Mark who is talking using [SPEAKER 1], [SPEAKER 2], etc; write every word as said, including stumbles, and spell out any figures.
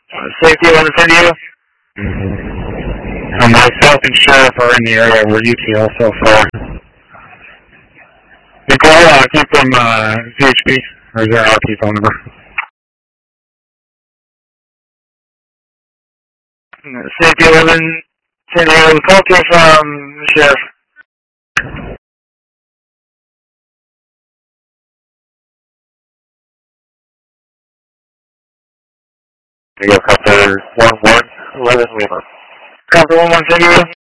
[SPEAKER 1] Uh, safety eleven San Diego.
[SPEAKER 2] Um, myself and Sheriff are in the area. We're U T L so far. Nicole, uh, keep from uh, C H P, or is there an R P phone number?
[SPEAKER 1] Uh, safety eleven San Diego. Call to from Sheriff.
[SPEAKER 3] San Diego, Copter one one eleven Lima.
[SPEAKER 1] Copter one one San Diego.